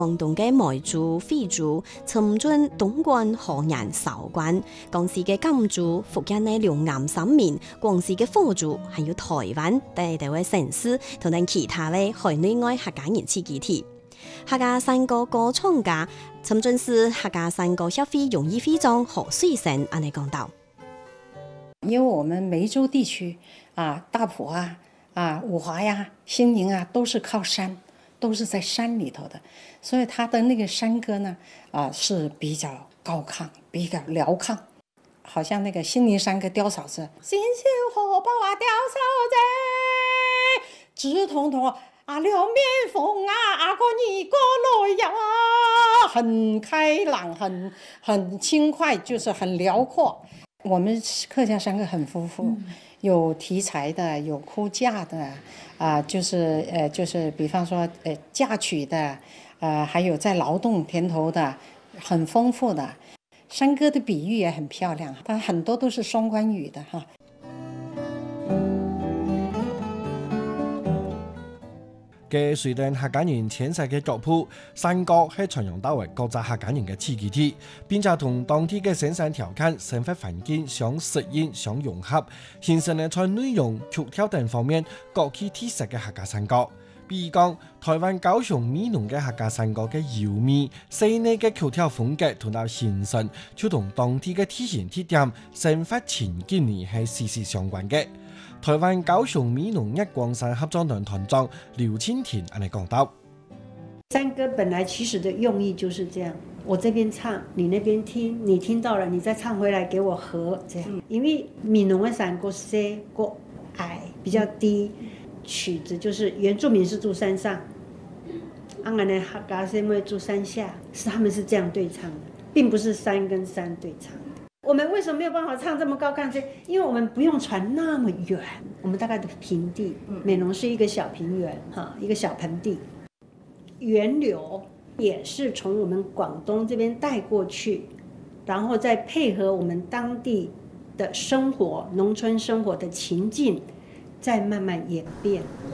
廣東嘅梅竹、飛竹，深圳東莞、河南韶關，廣西嘅甘竹、福建嘅龍岩三面，廣西嘅火竹，還有台灣第位城市同埋其他嘅海內外客家人自己體。客家山歌歌唱家，深圳市客家山歌協會榮譽會長何水生安尼講道： 因為我們梅州地區啊，大埔啊、五華呀、興寧啊，都是靠山，都是在山裏頭的，所以他的那個山歌呢，是比較高亢，比較遼亢，好像那個興寧山歌碉嫂子，星星火爆啊，碉嫂子，直通通啊，兩面風啊，阿哥你過來呀，很開朗，很輕快，就是很遼闊。我們客家山歌很豐富，有題材的，有哭嫁的，就是比方說嫁娶的，還有在勞動田頭的，很豐富的。山歌的比喻也很漂亮，它很多都是雙關語的哈。 嘅隨着客家人遷徙嘅腳步，山歌係傳揚到為各族客家人嘅自己體，並且同當地嘅生產條件、生活環境相適應、相融合，形成咧在內容、曲調等方面各具特色嘅客家山歌。比如講，台灣高雄美濃嘅客家山歌嘅優美、細膩嘅曲調風格同埋形成，就同當地嘅體型特點、生活情景呢係息息相關嘅。台灣高雄美濃日光山合唱團團長劉清田安尼講道： 山歌本來其實的用意就是這樣，我這邊唱，你那邊聽，你聽到了，你再唱回來給我和，這樣。因為美濃的山歌細過矮，比較低，曲子就是原住民是住山上，安安的客家是因為住山下，是他們是這樣對唱的，並不是山跟山對唱。我們為什麼沒有辦法唱這麼高亢？因為我們不用傳那麼遠，我們大概的平地，美濃是一個小平原，一個小盆地，源流也是從我們廣東這邊帶過去，然後再配合我們當地的生活，農村生活的情境，再慢慢演變。